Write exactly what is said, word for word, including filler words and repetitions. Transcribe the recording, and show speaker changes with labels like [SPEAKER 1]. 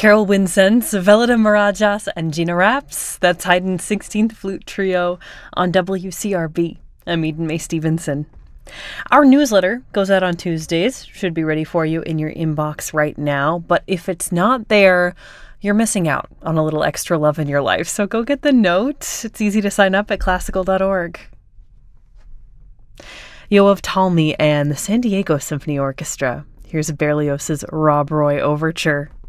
[SPEAKER 1] Carol Winsence, Velida Marajas, and Gina Raps. That's Haydn's sixteenth Flute Trio on W C R B. I'm Eden May Stevenson. Our newsletter goes out on Tuesdays. Should be ready for you in your inbox right now. But if it's not there, you're missing out on a little extra love in your life. So go get the note. It's easy to sign up at classical dot org. Yoav Talmy and the San Diego Symphony Orchestra. Here's Berlioz's Rob Roy Overture.